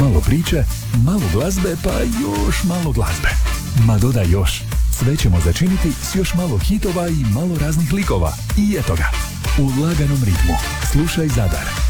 malo priče, malo glazbe, pa još malo glazbe. Ma dodaj još. Sve ćemo začiniti s još malo hitova i malo raznih likova. I eto ga, u laganom ritmu. Slušaj Zadar.